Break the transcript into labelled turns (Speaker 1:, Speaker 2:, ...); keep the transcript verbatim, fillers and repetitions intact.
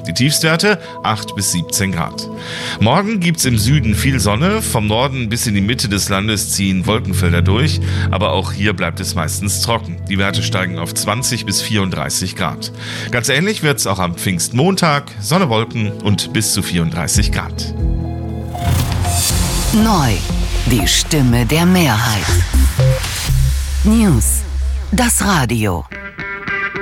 Speaker 1: Die Tiefstwerte acht bis siebzehn Grad. Morgen gibt's im Süden viel Sonne, vom Norden bis in die Mitte des Landes ziehen Wolkenfelder durch, aber auch hier bleibt es meistens trocken. Die Werte steigen auf zwanzig bis vierunddreißig Grad. Ganz ähnlich wird's auch am Pfingstmontag, Sonne, Wolken und bis zu vierunddreißig Grad.
Speaker 2: Neu, die Stimme der Mehrheit. News, das Radio.